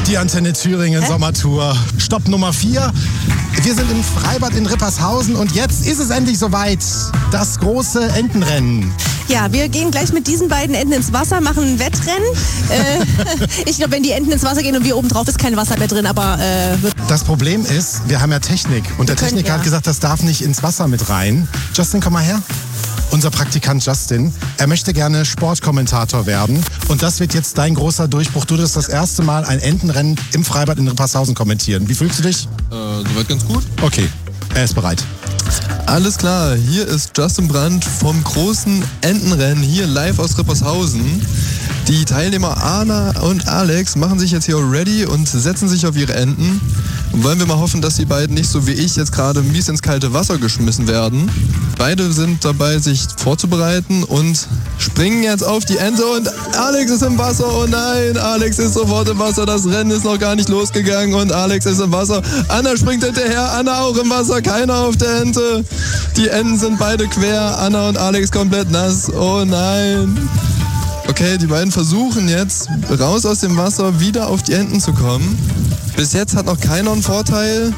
Die Antenne Thüringen Sommertour. Stopp Nummer 4. Wir sind im Freibad in Rippershausen und jetzt ist es endlich soweit. Das große Entenrennen. Ja, wir gehen gleich mit diesen beiden Enten ins Wasser, machen ein Wettrennen. Ich glaube, wenn die Enten ins Wasser gehen und wir oben drauf, ist kein Wasser mehr drin, aber... Das Problem ist, wir haben ja Technik und der Techniker hat gesagt, das darf nicht ins Wasser mit rein. Justin, komm mal her. Unser Praktikant Justin, er möchte gerne Sportkommentator werden und das wird jetzt dein großer Durchbruch. Du wirst das erste Mal ein Entenrennen im Freibad in Rippershausen kommentieren. Wie fühlst du dich? Soweit ganz gut. Okay, er ist bereit. Alles klar, hier ist Justin Brandt vom großen Entenrennen, hier live aus Rippershausen. Die Teilnehmer Anna und Alex machen sich jetzt hier ready und setzen sich auf ihre Enten. Und wollen wir mal hoffen, dass die beiden nicht so wie ich jetzt gerade mies ins kalte Wasser geschmissen werden. Beide sind dabei, sich vorzubereiten und springen jetzt auf die Ente und Alex ist im Wasser. Oh nein, Alex ist sofort im Wasser. Das Rennen ist noch gar nicht losgegangen und Alex ist im Wasser. Anna springt hinterher, Anna auch im Wasser, keiner auf der Ente. Die Enten sind beide quer, Anna und Alex komplett nass. Oh nein. Okay, die beiden versuchen jetzt, raus aus dem Wasser wieder auf die Enten zu kommen. Bis jetzt hat noch keiner einen Vorteil.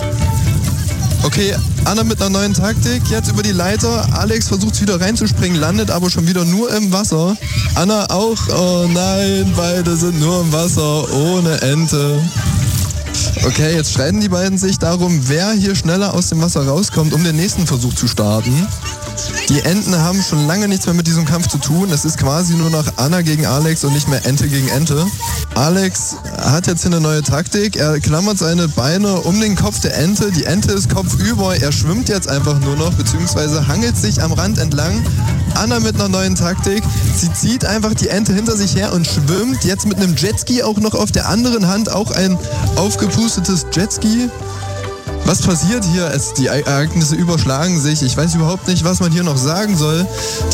Okay, Anna mit einer neuen Taktik, jetzt über die Leiter. Alex versucht wieder reinzuspringen, landet aber schon wieder nur im Wasser. Anna auch. Oh nein, beide sind nur im Wasser, ohne Ente. Okay, jetzt streiten die beiden sich darum, wer hier schneller aus dem Wasser rauskommt, um den nächsten Versuch zu starten. Die Enten haben schon lange nichts mehr mit diesem Kampf zu tun. Es ist quasi nur noch Anna gegen Alex und nicht mehr Ente gegen Ente. Alex hat jetzt hier eine neue Taktik. Er klammert seine Beine um den Kopf der Ente. Die Ente ist kopfüber. Er schwimmt jetzt einfach nur noch, beziehungsweise hangelt sich am Rand entlang. Anna mit einer neuen Taktik. Sie zieht einfach die Ente hinter sich her und schwimmt jetzt mit einem Jetski auch noch auf der anderen Hand. Auch ein aufgepustetes Jetski. Was passiert hier? Die Ereignisse überschlagen sich. Ich weiß überhaupt nicht, was man hier noch sagen soll.